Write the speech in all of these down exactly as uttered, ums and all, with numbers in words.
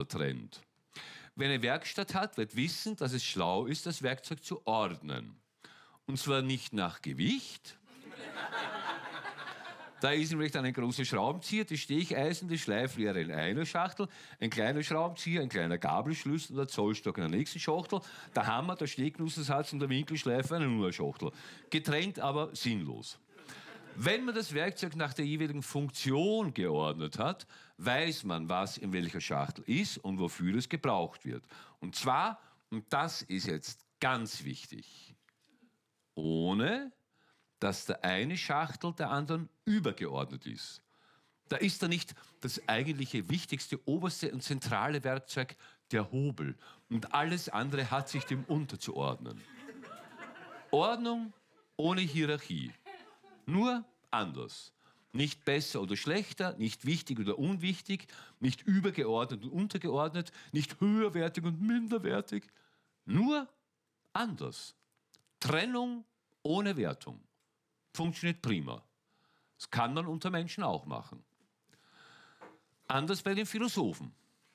Trend. Wer eine Werkstatt hat, wird wissen, dass es schlau ist, das Werkzeug zu ordnen. Und zwar nicht nach Gewicht. Da ist nämlich dann ein großer Schraubenzieher, das Stecheisen, das Schleiflehre in einer Schachtel, ein kleiner Schraubenzieher, ein kleiner Gabelschlüssel und der Zollstock in der nächsten Schachtel, der Hammer, der Stecknussersatz und der Winkelschleifer in einer Schachtel. Getrennt, aber sinnlos. Wenn man das Werkzeug nach der jeweiligen Funktion geordnet hat, weiß man, was in welcher Schachtel ist und wofür es gebraucht wird. Und zwar, und das ist jetzt ganz wichtig, ohne dass der eine Schachtel der anderen übergeordnet ist. Da ist da nicht das eigentliche, wichtigste, oberste und zentrale Werkzeug der Hobel. Und alles andere hat sich dem unterzuordnen. Ordnung ohne Hierarchie. Nur anders. Nicht besser oder schlechter, nicht wichtig oder unwichtig, nicht übergeordnet und untergeordnet, nicht höherwertig und minderwertig. Nur anders. Trennung ohne Wertung. Funktioniert prima. Das kann man unter Menschen auch machen. Anders bei den Philosophen.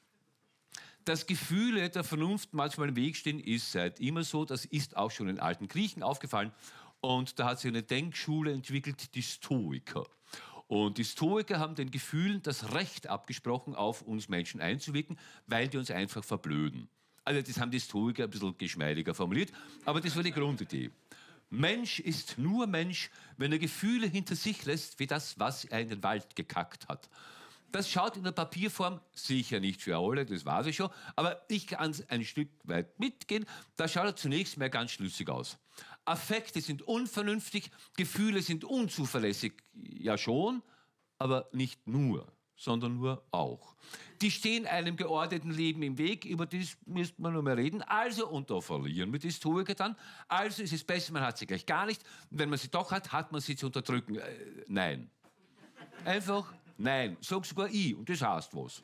Dass Gefühle der Vernunft manchmal im Weg stehen, ist seit immer so. Das ist auch schon den alten Griechen aufgefallen. Und da hat sich eine Denkschule entwickelt, die Stoiker. Und die Stoiker haben den Gefühlen das Recht abgesprochen, auf uns Menschen einzuwirken, weil die uns einfach verblöden. Also das haben die Stoiker ein bisschen geschmeidiger formuliert, aber das war die Grundidee. Mensch ist nur Mensch, wenn er Gefühle hinter sich lässt, wie das, was er in den Wald gekackt hat. Das schaut in der Papierform sicher nicht für alle, das weiß ich schon, aber ich kann ein Stück weit mitgehen. Da schaut er zunächst mal ganz schlüssig aus. Affekte sind unvernünftig, Gefühle sind unzuverlässig, ja schon, aber nicht nur, sondern nur auch. Die stehen einem geordneten Leben im Weg, über das müsste man nur mehr reden. Also, und da verlieren wir die Stoiker dann, also ist es besser, man hat sie gleich gar nicht. Und wenn man sie doch hat, hat man sie zu unterdrücken. Äh, nein. Einfach nein. Sag sogar ich, und das heißt was.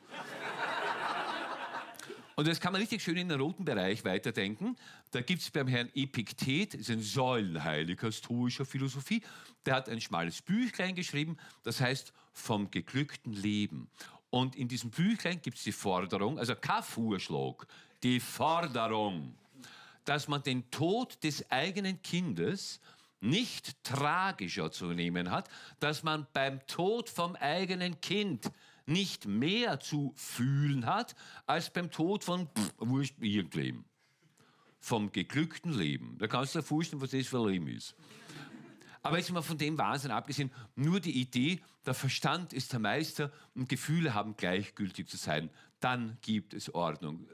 Und das kann man richtig schön in den roten Bereich weiterdenken. Da gibt es beim Herrn Epiktet, das ist ein Säulenheiliger stoischer Philosophie, der hat ein schmales Büchlein geschrieben, das heißt vom geglückten Leben. Und in diesem Büchlein gibt es die Forderung, also kein Vorschlag, die Forderung, dass man den Tod des eigenen Kindes nicht tragischer zu nehmen hat, dass man beim Tod vom eigenen Kind nicht mehr zu fühlen hat, als beim Tod von pff, wurscht irgendwem. Vom geglückten Leben. Da kannst du dir vorstellen, was das für ein Leben ist. Aber jetzt mal von dem Wahnsinn abgesehen, nur die Idee, der Verstand ist der Meister und Gefühle haben gleichgültig zu sein. Dann gibt es Ordnung.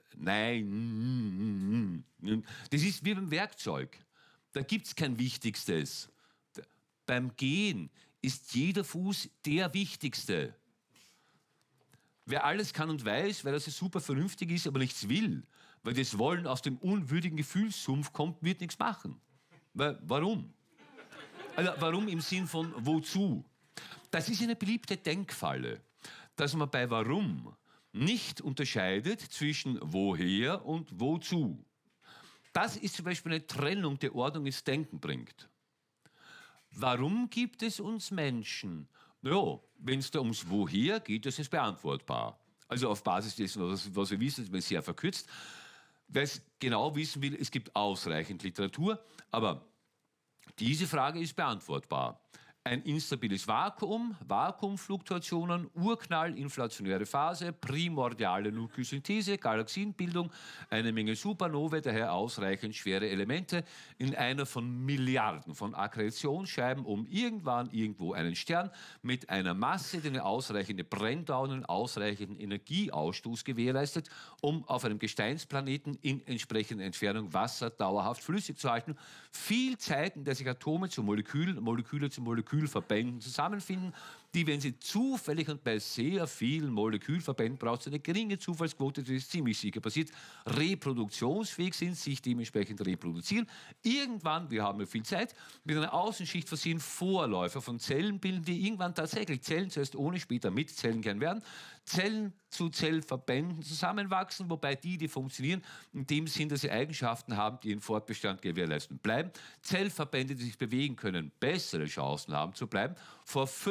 Nein. Das ist wie beim Werkzeug. Da gibt es kein Wichtigstes. Beim Gehen ist jeder Fuß der Wichtigste. Wer alles kann und weiß, weil er so super vernünftig ist, aber nichts will, weil das Wollen aus dem unwürdigen Gefühlssumpf kommt, wird nichts machen. Weil, warum? Also warum im Sinn von wozu? Das ist eine beliebte Denkfalle, dass man bei warum nicht unterscheidet zwischen woher und wozu. Das ist zum Beispiel eine Trennung, die Ordnung ins Denken bringt. Warum gibt es uns Menschen? Ja, wenn es da ums Woher geht, das ist beantwortbar. Also auf Basis dessen, was, was wir wissen, ist mir sehr verkürzt. Wer es genau wissen will, es gibt ausreichend Literatur, aber diese Frage ist beantwortbar. Ein instabiles Vakuum, Vakuumfluktuationen, Urknall, inflationäre Phase, primordiale Nukleosynthese, Galaxienbildung, eine Menge Supernovae, daher ausreichend schwere Elemente in einer von Milliarden von Akkretionsscheiben um irgendwann irgendwo einen Stern mit einer Masse, die eine ausreichende Brenndauer und ausreichenden Energieausstoß gewährleistet, um auf einem Gesteinsplaneten in entsprechender Entfernung Wasser dauerhaft flüssig zu halten. Viel Zeit, in der sich Atome zu Molekülen, Moleküle zu Molekülen Verbänden zusammenfinden, die, wenn sie zufällig und bei sehr vielen Molekülverbänden braucht es eine geringe Zufallsquote, das ist ziemlich sicher passiert, reproduktionsfähig sind, sich dementsprechend reproduzieren. Irgendwann, wir haben ja viel Zeit, mit einer Außenschicht versehen Vorläufer von Zellen bilden, die irgendwann tatsächlich Zellen, zuerst ohne, später mit Zellen gern werden, Zellen zu Zellverbänden zusammenwachsen, wobei die, die funktionieren, in dem Sinn, dass sie Eigenschaften haben, die ihren Fortbestand gewährleisten, bleiben. Zellverbände, die sich bewegen können, bessere Chancen haben zu bleiben. Vor fünfhundert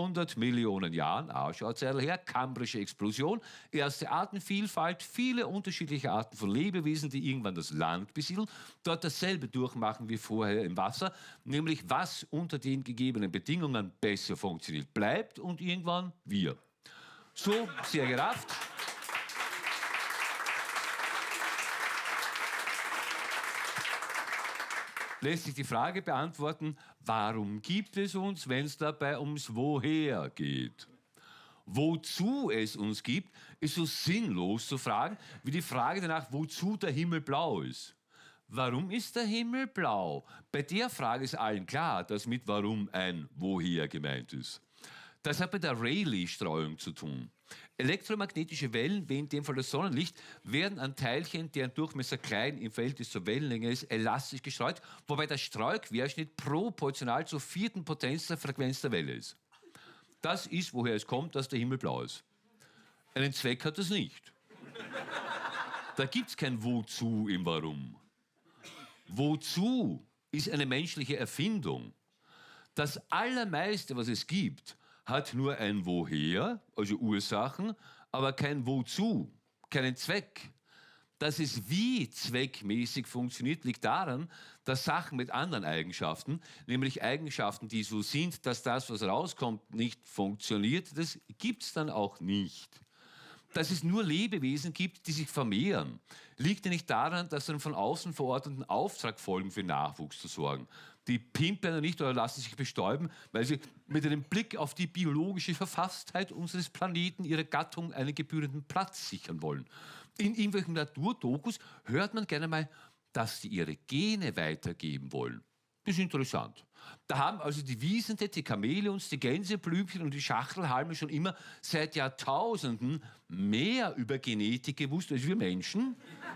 fünfhundert Millionen Jahren, ah, schaut her, kambrische Explosion, erste Artenvielfalt, viele unterschiedliche Arten von Lebewesen, die irgendwann das Land besiedeln, dort dasselbe durchmachen wie vorher im Wasser, nämlich was unter den gegebenen Bedingungen besser funktioniert, bleibt und irgendwann wir. So, sehr gerafft. Lässt sich die Frage beantworten, warum gibt es uns, wenn es dabei ums Woher geht? Wozu es uns gibt, ist so sinnlos zu fragen, wie die Frage danach, wozu der Himmel blau ist. Warum ist der Himmel blau? Bei der Frage ist allen klar, dass mit warum ein Woher gemeint ist. Das hat mit der Rayleigh-Streuung zu tun. Elektromagnetische Wellen, wie in dem Fall das Sonnenlicht, werden an Teilchen, deren Durchmesser klein im Verhältnis zur Wellenlänge ist, elastisch gestreut, wobei der Streuquerschnitt proportional zur vierten Potenz der Frequenz der Welle ist. Das ist, woher es kommt, dass der Himmel blau ist. Einen Zweck hat das nicht. Da gibt es kein Wozu im Warum. Wozu ist eine menschliche Erfindung. Das Allermeiste, was es gibt, hat nur ein Woher, also Ursachen, aber kein Wozu, keinen Zweck. Dass es wie zweckmäßig funktioniert, liegt daran, dass Sachen mit anderen Eigenschaften, nämlich Eigenschaften, die so sind, dass das, was rauskommt, nicht funktioniert, das gibt es dann auch nicht. Dass es nur Lebewesen gibt, die sich vermehren, liegt ja nicht daran, dass sie einen von außen verordneten Auftrag folgen, für Nachwuchs zu sorgen. Die pimpern ja nicht oder lassen sich bestäuben, weil sie mit einem Blick auf die biologische Verfasstheit unseres Planeten ihrer Gattung einen gebührenden Platz sichern wollen. In irgendwelchen Naturdokus hört man gerne mal, dass sie ihre Gene weitergeben wollen. Das ist interessant. Da haben also die Wiesente, die Chamäleons, die Gänseblümchen und die Schachtelhalme schon immer seit Jahrtausenden mehr über Genetik gewusst als wir Menschen.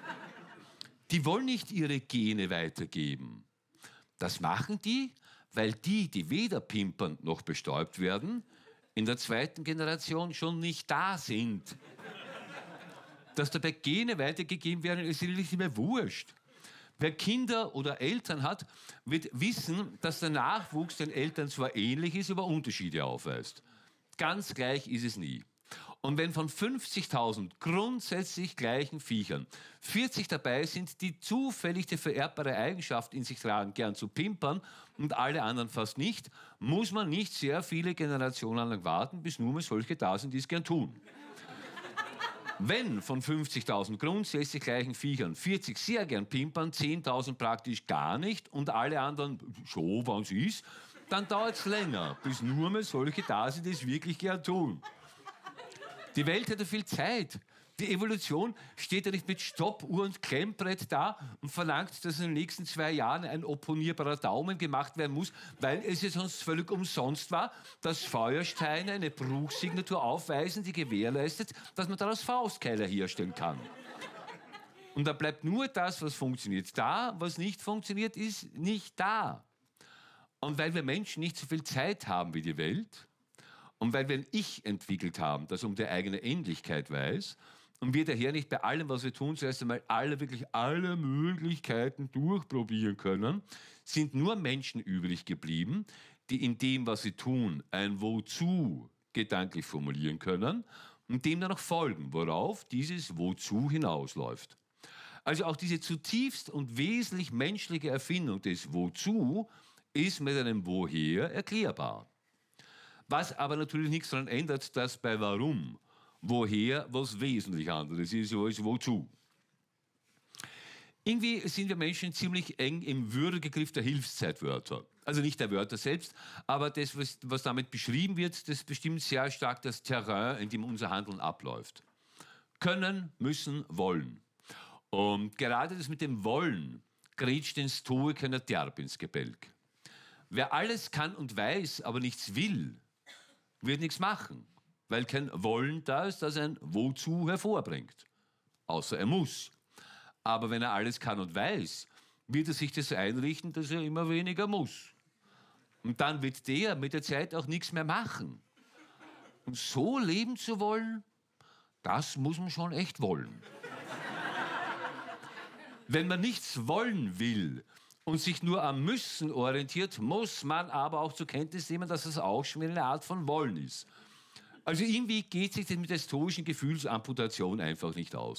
Die wollen nicht ihre Gene weitergeben. Das machen die, weil die, die weder pimpern noch bestäubt werden, in der zweiten Generation schon nicht da sind. Dass dabei Gene weitergegeben werden, ist ihnen nicht mehr wurscht. Wer Kinder oder Eltern hat, wird wissen, dass der Nachwuchs den Eltern zwar ähnlich ist, aber Unterschiede aufweist. Ganz gleich ist es nie. Und wenn von fünfzigtausend grundsätzlich gleichen Viechern vierzig dabei sind, die zufällig die vererbbare Eigenschaft in sich tragen, gern zu pimpern und alle anderen fast nicht, muss man nicht sehr viele Generationen lang warten, bis nur mal solche da sind, die es gern tun. Wenn von fünfzigtausend grundsätzlich gleichen Viechern vierzig sehr gern pimpern, zehntausend praktisch gar nicht und alle anderen schon, wann es ist, dann dauert es länger, bis nur mal solche da sind, die es wirklich gern tun. Die Welt hat ja viel Zeit. Die Evolution steht ja nicht mit Stoppuhr und Klemmbrett da und verlangt, dass in den nächsten zwei Jahren ein opponierbarer Daumen gemacht werden muss, weil es ja sonst völlig umsonst war, dass Feuersteine eine Bruchsignatur aufweisen, die gewährleistet, dass man daraus Faustkeiler herstellen kann. Und da bleibt nur das, was funktioniert, da. Was nicht funktioniert, ist nicht da. Und weil wir Menschen nicht so viel Zeit haben wie die Welt, und weil wir ein Ich entwickelt haben, das um die eigene Endlichkeit weiß, und wir daher nicht bei allem, was wir tun, zuerst einmal alle, wirklich alle Möglichkeiten durchprobieren können, sind nur Menschen übrig geblieben, die in dem, was sie tun, ein Wozu gedanklich formulieren können und dem dann noch folgen, worauf dieses Wozu hinausläuft. Also auch diese zutiefst und wesentlich menschliche Erfindung des Wozu ist mit einem Woher erklärbar. Was aber natürlich nichts daran ändert, dass bei Warum, Woher was wesentlich anderes ist als Wozu. Irgendwie sind wir Menschen ziemlich eng im Würgegriff der Hilfszeitwörter. Also nicht der Wörter selbst, aber das, was, was damit beschrieben wird, das bestimmt sehr stark das Terrain, in dem unser Handeln abläuft. Können, müssen, wollen. Und gerade das mit dem Wollen grätscht den Stoikern derb ins Gebälk. Wer alles kann und weiß, aber nichts will, wird nichts machen, weil kein Wollen da ist, das ein Wozu hervorbringt. Außer er muss. Aber wenn er alles kann und weiß, wird er sich das einrichten, dass er immer weniger muss. Und dann wird der mit der Zeit auch nichts mehr machen. Und so leben zu wollen, das muss man schon echt wollen. Wenn man nichts wollen will und sich nur am Müssen orientiert, muss man aber auch zur Kenntnis nehmen, dass das auch schon wieder eine Art von Wollen ist. Also irgendwie geht sich das mit der stoischen Gefühlsamputation einfach nicht aus.